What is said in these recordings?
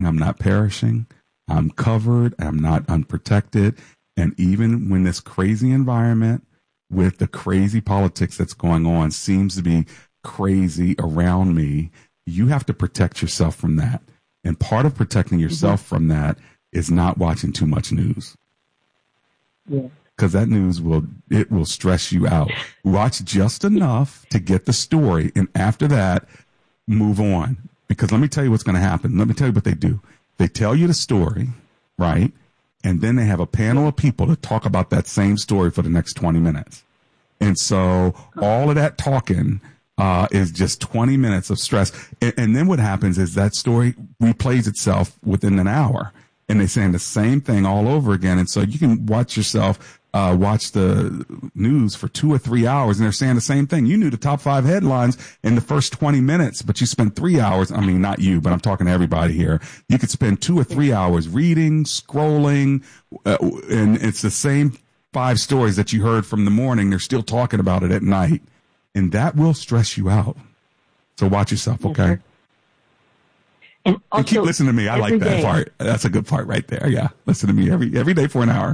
I'm not perishing. I'm covered. I'm not unprotected. And even when this crazy environment with the crazy politics that's going on seems to be crazy around me, you have to protect yourself from that. And part of protecting yourself from that is not watching too much news. Yeah. Because that news will stress you out. Watch just enough to get the story. And after that, move on. Because let me tell you what's going to happen. Let me tell you what they do. They tell you the story, right? And then they have a panel of people to talk about that same story for the next 20 minutes. And so all of that talking is just 20 minutes of stress. And then what happens is that story replays itself within an hour. And they're saying the same thing all over again. And so you can watch the news for 2 or 3 hours, and they're saying the same thing. You knew the top 5 headlines in the first 20 minutes, but you spent 3 hours. I mean, not you, but I'm talking to everybody here. You could spend 2 or 3 hours reading, scrolling, and it's the same 5 stories that you heard from the morning. They're still talking about it at night, and that will stress you out. So watch yourself, okay? And also, keep listening to me. I like that part. That's a good part right there. Yeah. Listen to me every day for an hour.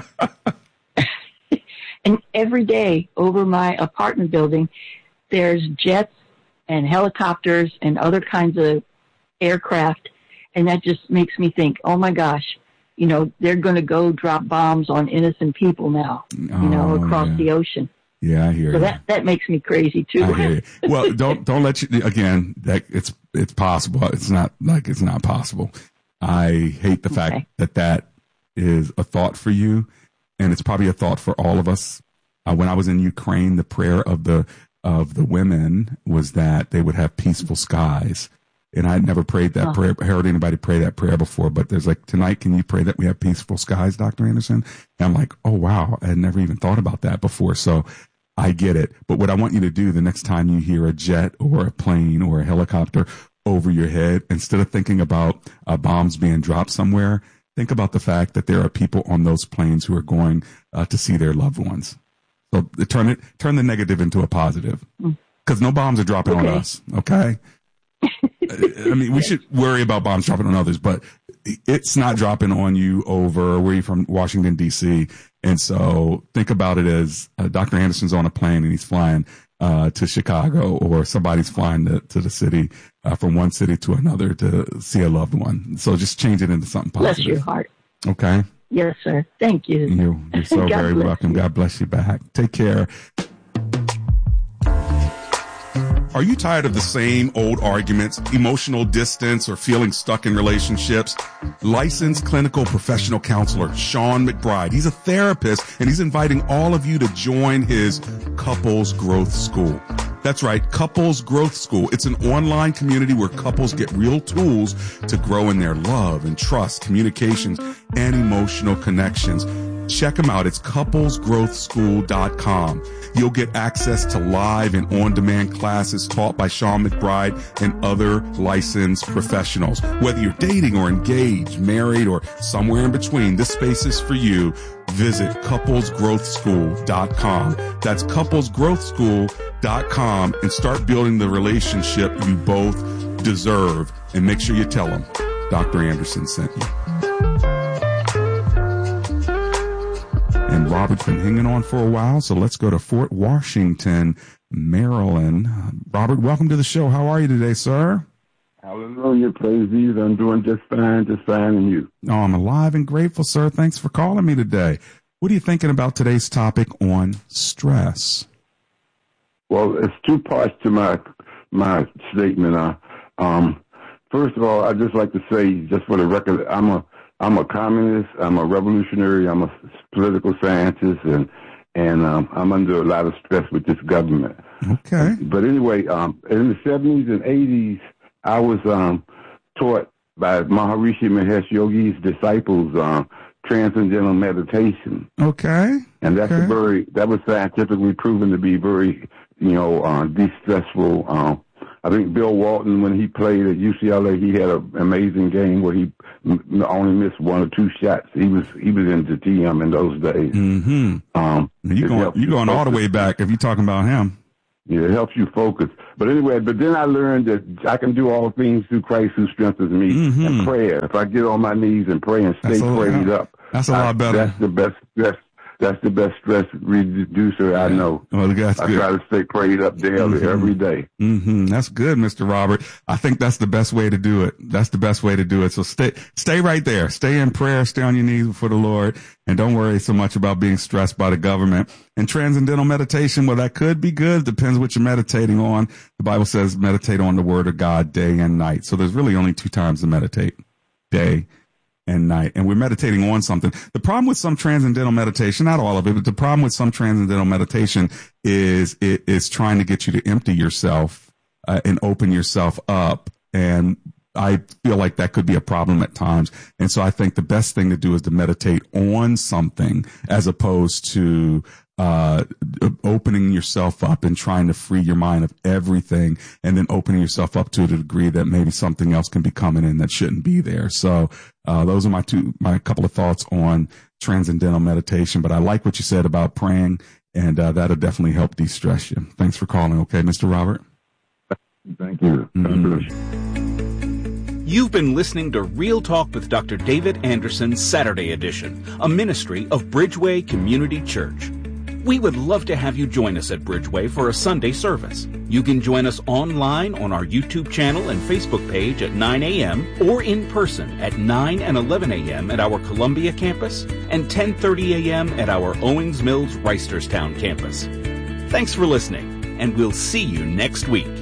And every day over my apartment building, there's jets and helicopters and other kinds of aircraft. And that just makes me think, oh my gosh, they're going to go drop bombs on innocent people now, across the ocean. Yeah, I hear you. So that makes me crazy too. I hear you. Well, don't let you, again, that it's possible. It's not like it's not possible. I hate the fact that is a thought for you. And it's probably a thought for all of us. When I was in Ukraine, the prayer of the women was that they would have peaceful skies. And I'd never prayed that prayer, heard anybody pray that prayer before. But there's like, tonight, can you pray that we have peaceful skies, Dr. Anderson? And I'm like, oh, wow. I had never even thought about that before. So I get it. But what I want you to do the next time you hear a jet or a plane or a helicopter over your head, instead of thinking about bombs being dropped somewhere, think about the fact that there are people on those planes who are going to see their loved ones. So turn the negative into a positive, because no bombs are dropping on us. Okay. I mean, we should worry about bombs dropping on others, but it's not dropping on you over where you're from, Washington, D.C. And so think about it as Dr. Anderson's on a plane and he's flying to Chicago, or somebody's flying to the city, from one city to another to see a loved one. So just change it into something positive. Bless your heart. Okay. Yes, sir. Thank you. You're so very welcome. God bless you back. Take care. Are you tired of the same old arguments, emotional distance, or feeling stuck in relationships? Licensed clinical professional counselor Sean McBride. He's a therapist, and he's inviting all of you to join his Couples Growth School. That's right, Couples Growth School. It's an online community where couples get real tools to grow in their love and trust, communications, and emotional connections. Check them out. It's couplesgrowthschool.com. You'll get access to live and on-demand classes taught by Sean McBride and other licensed professionals. Whether you're dating or engaged, married, or somewhere in between, this space is for you. Visit couplesgrowthschool.com. That's couplesgrowthschool.com, and start building the relationship you both deserve. And make sure you tell them Dr. Anderson sent you. And Robert's been hanging on for a while, so let's go to Fort Washington, Maryland. Robert, welcome to the show. How are you today, sir? Hallelujah. Praise Jesus. I'm doing just fine, and you? Oh, I'm alive and grateful, sir. Thanks for calling me today. What are you thinking about today's topic on stress? Well, it's 2 parts to my statement. First of all, I'd just like to say, just for the record, I'm a communist, I'm a revolutionary, I'm a political scientist, and I'm under a lot of stress with this government. Okay. But anyway, in the 70s and 80s, I was taught by Maharishi Mahesh Yogi's disciples transcendental meditation. Okay. And that's that was scientifically proven to be very, de-stressful. I think Bill Walton, when he played at UCLA, he had an amazing game where he only missed 1 or 2 shots. He was into TM in those days. Mm-hmm. You're going all the way back if you're talking about him. Yeah, it helps you focus. But anyway, then I learned that I can do all things through Christ who strengthens me. Mm-hmm. And prayer. If I get on my knees and pray and stay prayed up, that's a lot better. That's the best. That's the best stress reducer I know. Well, that's good. I try to stay prayed up daily, every day. Mm-hmm. That's good, Mr. Robert. I think that's the best way to do it. That's the best way to do it. So stay right there. Stay in prayer. Stay on your knees before the Lord. And don't worry so much about being stressed by the government. And transcendental meditation, well, that could be good. Depends what you're meditating on. The Bible says meditate on the word of God day and night. So there's really only 2 times to meditate, day and night. And we're meditating on something. The problem with some transcendental meditation, not all of it, but the problem with some transcendental meditation is it is trying to get you to empty yourself and open yourself up. And I feel like that could be a problem at times. And so I think the best thing to do is to meditate on something as opposed to opening yourself up and trying to free your mind of everything and then opening yourself up to the degree that maybe something else can be coming in that shouldn't be there. So those are my couple of thoughts on transcendental meditation. But I like what you said about praying, and that'll definitely help de-stress you. Thanks for calling. Okay, Mr. Robert? Thank you. You've been listening to Real Talk with Dr. David Anderson, Saturday edition, a ministry of Bridgeway Community Church. We would love to have you join us at Bridgeway for a Sunday service. You can join us online on our YouTube channel and Facebook page at 9 a.m. or in person at 9 and 11 a.m. at our Columbia campus and 10:30 a.m. at our Owings Mills Reisterstown campus. Thanks for listening, and we'll see you next week.